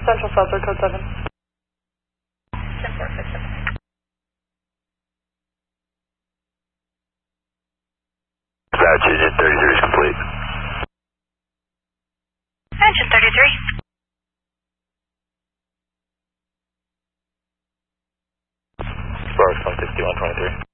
Central Southward, code 7. 10-4, 6-7. Dispatch, Engine 33 is complete. Engine 33. Sparks 16123.